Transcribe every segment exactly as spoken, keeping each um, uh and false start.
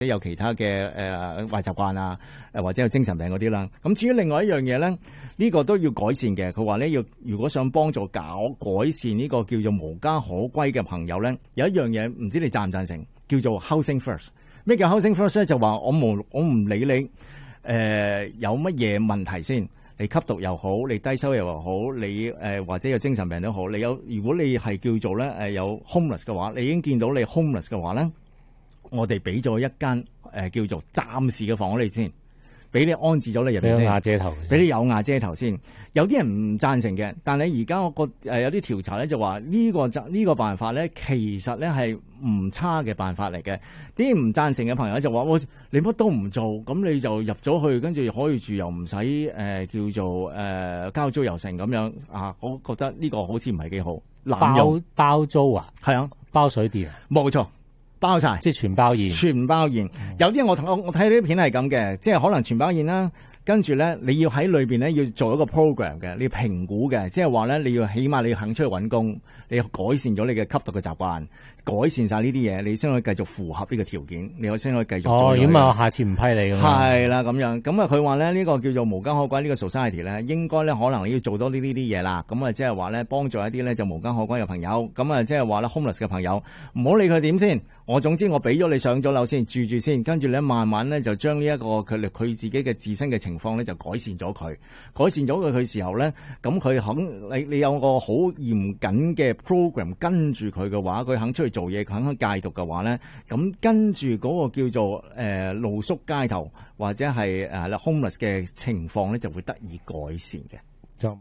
有其他嘅誒壞習慣啊，誒或者有精神病嗰啲啦。咁至於另外一樣嘢咧，呢、呢個都要改善嘅。佢話咧要如果想幫助搞改善呢個叫做無家可歸嘅朋友咧，有一樣嘢唔知你贊唔贊成，叫做 housing first。咩叫 housing first 咧？就話我無我唔理你誒、呃、有乜嘢問題先。你吸毒又好，你低收入又好，你誒、呃、或者有精神病都好，你有如果你係叫做咧誒、呃、有 homeless 嘅話，你已經見到你 homeless 嘅話咧，我哋俾咗一間誒、呃、叫做暫時嘅房屋你先，俾你安置咗你入邊先， 俾瓦遮頭， 俾你有瓦遮頭先。有啲人唔贊成嘅，但係而家我覺誒、呃、有啲調查咧就話呢、這個呢、這個辦法咧其實咧係唔差嘅辦法嚟嘅。啲唔贊成嘅朋友就話：我你乜都唔做，咁你就入咗去，跟住可以住又唔使誒叫做誒、呃、交租又成咁樣啊！我覺得呢個好似唔係幾好。 包包租啊？ 係啊， 包水電啊？ 冇錯。包晒，即係全包宴， 全包宴。嗯、有啲我我我睇呢啲片係咁嘅，即係可能全包宴啦。跟住咧，你要喺裏邊咧要做一個 program 嘅，你要評估嘅，即係話咧你要起碼你要肯出去揾工，你要改善咗你嘅吸毒嘅習慣，改善晒呢啲嘢，你先可以繼續符合呢個條件，你先可以繼續做。 哦，咁啊，下次唔批你咁樣。 係啦，咁樣咁啊，佢話咧呢個叫做無家可歸呢個 society 咧，應該咧可能要做多啲呢啲嘢啦。咁啊，即係話咧幫助一啲咧就無家可歸嘅朋友。咁啊，即係話咧 homeless 嘅朋友，唔好理佢點先。我總之我俾咗你上咗樓先住住先，跟住咧慢慢咧就將呢一個佢佢自己嘅自身嘅情況咧就改善咗佢，改善咗佢佢時候咧，咁佢肯你你有個好嚴謹嘅 program 跟住佢嘅話，佢肯出去做嘢，佢肯戒毒嘅話咧，咁跟住嗰個叫做誒、呃、露宿街頭或者係誒、呃、homeless 嘅情況咧就會得以改善嘅。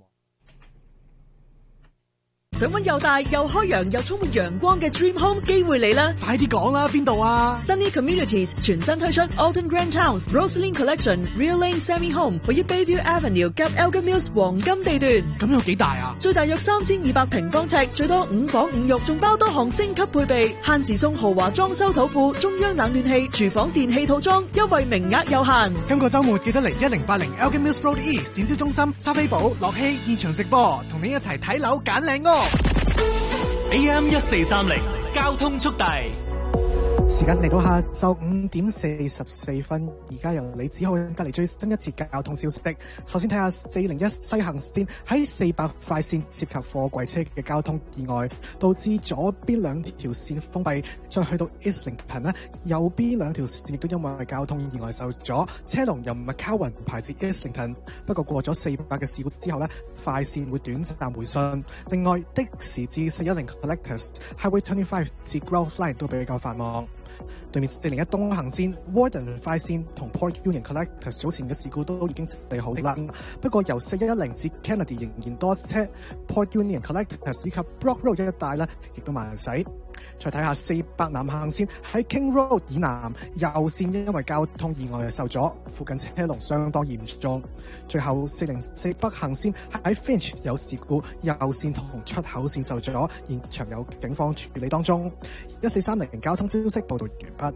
想搵又大又開揚又充滿陽光嘅 Dream Home 機會嚟啦！ 快啲講啦，邊度啊 ？Sunny Communities 全新推出 Alton Grand Towns Rosaline Collection Real Lane Semi Home， 位於 Bayview Avenue 及 Elgin Mills 黃金地段。 咁有幾大啊？ 最大約三千二百平方尺，最多五房五浴，仲包多項升級配備，限時送豪華裝修土庫、中央冷暖氣、廚房電器套裝，優惠名額有限。 今個週末記得嚟一零八零 Elgin Mills Road East 展銷中心，莎菲寶、樂希現場直播，同你一齊睇樓揀靚屋。 A M 一四三零交通速遞， 時間嚟到下晝五點四十四分，而家由李子浩帶嚟最新一次交通消息。首先睇下四零一西行線喺四百快線涉及貨櫃車嘅交通意外，導致左邊兩條線封閉，再去到 Islington 咧，右邊兩條線亦都因為交通意外受阻，車龍由 McCowan 排至 Islington。不過過咗四百嘅事故之後咧，快線會短暫回順。另外的士至四一零 Collectors Highway twenty-five 至 Grove Line 都比較繁忙。對面四零一東行線 Warden 快線同 Port Union Collectors 早前嘅事故都已經處理好啦。不過由四一一零至 Kennedy 仍然多車 ，Port Union Collectors 以及 Brock Road 一帶咧，亦都慢駛。再睇下四百南行線喺 King Road 以南右線因為交通意外受阻，附近車龍相當嚴重。最後四零四北行線喺 Finch 有事故，右線同出口線受阻，現場有警方處理當中。一四三零交通消息報道完畢。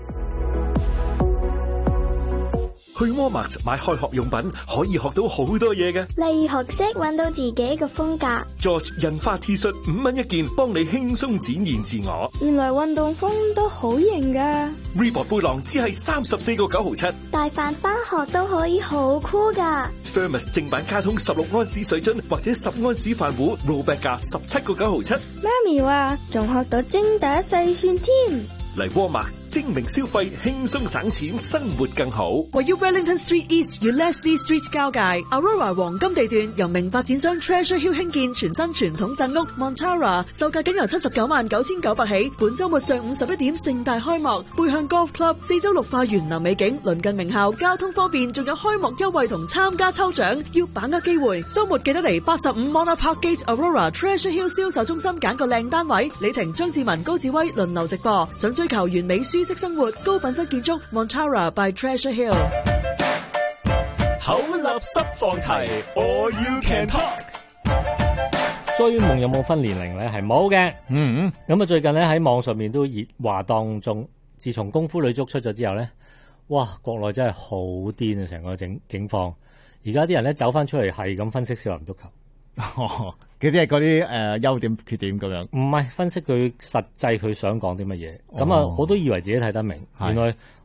去 Walmart 買開學用品可以學到好多嘢嘅， 例如學識揾到自己嘅風格。 George 印花 T 恤五蚊一件，幫你輕鬆展現自我。 原來運動風都好型噶。 Reebok 背囊只係三十四個九毫七， 帶飯返學都可以好酷噶。 Thermos 正版卡通十六安士水樽或者十安士飯壺 rollback 價十七個九毫七。 媽咪話仲學到精打細算添。 嚟 Walmart 精明消費，輕鬆省錢，生活更好。 位於 Wellington Street East 與 Leslie Street 交界 Aurora 黃金地段，由名發展商 Treasure Hill 興建全新傳統鎮屋 Montara， 售價僅由七十九萬九千九百起。本週末上午十一點盛大開幕，背向 Golf Club， 四周綠化園林美景，鄰近名校，交通方便，仲有開幕優惠同參加抽獎，要把握機會。週末記得嚟八十五 Mona Park Gate Aurora Treasure Hill 銷售中心揀個靚單位。李婷、張志文、高志威輪流直播，想追求完美舒適生活，高品質建築 Montara by Treasure Hill。 口立濕放題 All You Can Talk。 追夢有冇分年齡咧？係冇嘅。 嗯， 咁啊最近咧喺網上面都熱話當中，自從功夫女足出咗之後咧，哇，國內真係好癲啊！成個整境況，而家啲人咧走翻出嚟係咁分析少林足球。 哦，嗰啲係嗰啲誒優點缺點咁樣， 唔係分析佢實際佢想講啲乜嘢。咁啊，我都以為自己睇得明，原來